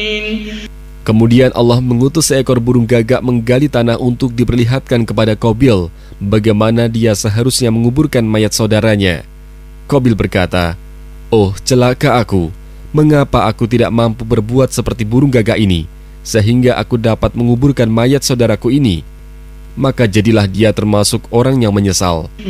Kemudian Allah mengutus seekor burung gagak menggali tanah untuk diperlihatkan kepada Qabil bagaimana dia seharusnya menguburkan mayat saudaranya. Qabil berkata, "Oh, celaka aku. Mengapa aku tidak mampu berbuat seperti burung gagak ini, sehingga aku dapat menguburkan mayat saudaraku ini?" Maka jadilah dia termasuk orang yang menyesal.